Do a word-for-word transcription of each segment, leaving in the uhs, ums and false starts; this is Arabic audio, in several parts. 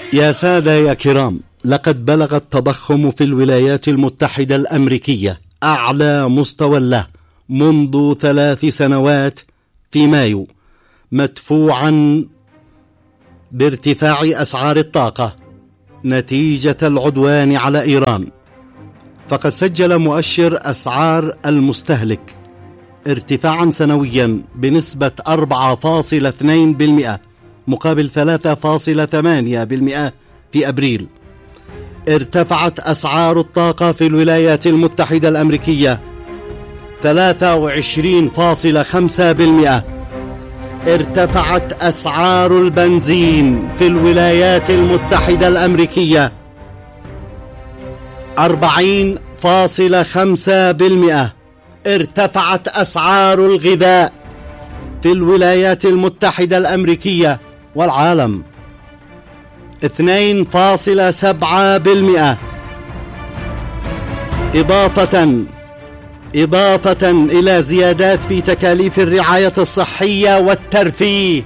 يا سادة يا كرام، لقد بلغ التضخم في الولايات المتحدة الأمريكية أعلى مستوى له منذ ثلاث سنوات في مايو، مدفوعا بارتفاع أسعار الطاقة نتيجة العدوان على إيران. فقد سجل مؤشر أسعار المستهلك ارتفاعا سنويا بنسبة أربعة فاصلة اثنين بالمئة مقابل ثلاثة فاصلة ثمانية بالمئة في أبريل. ارتفعت أسعار الطاقة في الولايات المتحدة الأمريكية ثلاثة وعشرين فاصلة خمسة بالمئة. ارتفعت أسعار البنزين في الولايات المتحدة الأمريكية أربعين فاصلة خمسة بالمئة. ارتفعت أسعار الغذاء في الولايات المتحدة الأمريكية والعالم اثنين فاصلة سبعة بالمئة. إضافة إضافة إلى زيادات في تكاليف الرعاية الصحية والترفيه.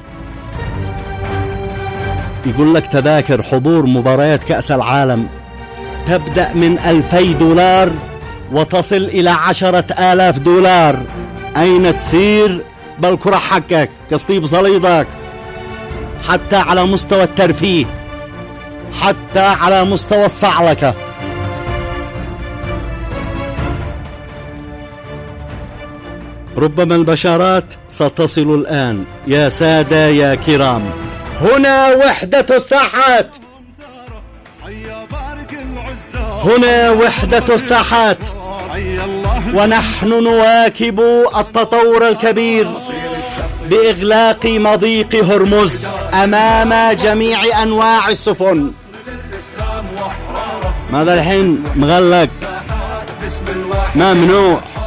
يقول لك تذاكر حضور مباريات كأس العالم تبدأ من ألفي دولار وتصل إلى عشرة آلاف دولار. أين تسير بالكرة حقك قصدي بصليدك؟ حتى على مستوى الترفيه، حتى على مستوى الصعلكة. ربما البشارات ستصل الآن. يا سادة يا كرام، هنا وحدة الساحات، هنا وحدة الساحات، ونحن نواكب التطور الكبير بإغلاق مضيق هرمز أمام جميع أنواع السفن. ماذا الحين مغلق؟ ممنوع.